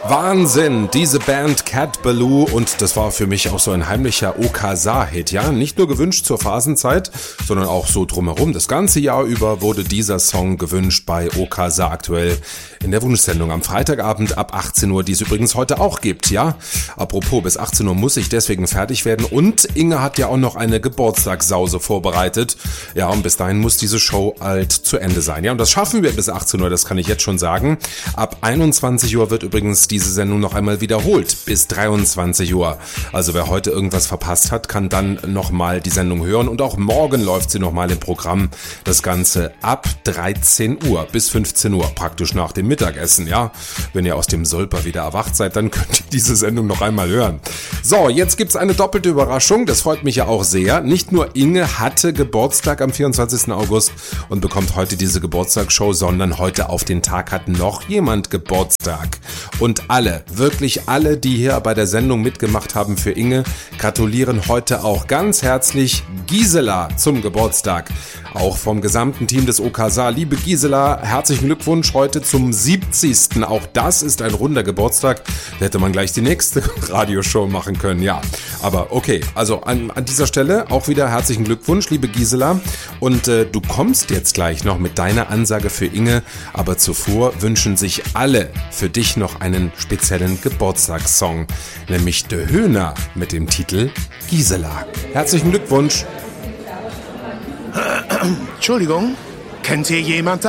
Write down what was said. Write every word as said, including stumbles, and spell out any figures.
Wahnsinn, diese Band Cat Ballou, und das war für mich auch so ein heimlicher O K S A-Hit, ja, nicht nur gewünscht zur Phasenzeit, sondern auch so drumherum. Das ganze Jahr über wurde dieser Song gewünscht bei O K S A aktuell in der Wunschsendung am Freitagabend ab achtzehn Uhr, die es übrigens heute auch gibt, ja. Apropos, bis achtzehn Uhr muss ich deswegen fertig werden, und Inge hat ja auch noch eine Geburtstagssause vorbereitet. Ja, und bis dahin muss diese Show halt zu Ende sein. Ja, und das schaffen wir bis achtzehn Uhr, das kann ich jetzt schon sagen. Ab einundzwanzig Uhr wird übrigens diese Sendung noch einmal wiederholt, bis dreiundzwanzig Uhr. Also wer heute irgendwas verpasst hat, kann dann nochmal die Sendung hören, und auch morgen läuft sie nochmal im Programm. Das Ganze ab dreizehn Uhr bis fünfzehn Uhr, praktisch nach dem Mittagessen, ja. Wenn ihr aus dem Sulper wieder erwacht seid, dann könnt ihr diese Sendung noch einmal hören. So, jetzt gibt's eine doppelte Überraschung, das freut mich ja auch sehr. Nicht nur Inge hatte Geburtstag am vierundzwanzigsten August und bekommt heute diese Geburtstagsshow, sondern heute auf den Tag hat noch jemand Geburtstag. Und alle, wirklich alle, die hier bei der Sendung mitgemacht haben für Inge, gratulieren heute auch ganz herzlich Gisela zum Geburtstag. Auch vom gesamten Team des O K S A. Liebe Gisela, herzlichen Glückwunsch heute zum siebzigsten Auch das ist ein runder Geburtstag. Da hätte man gleich die nächste Radioshow machen können, ja. Aber okay, also an, an dieser Stelle auch wieder herzlichen Glückwunsch, liebe Gisela. Und äh, du kommst jetzt gleich noch mit deiner Ansage für Inge. Aber zuvor wünschen sich alle für dich noch einen speziellen Geburtstagssong. Nämlich De Höhner mit dem Titel Gisela. Herzlichen Glückwunsch. Entschuldigung, kennt hier jemand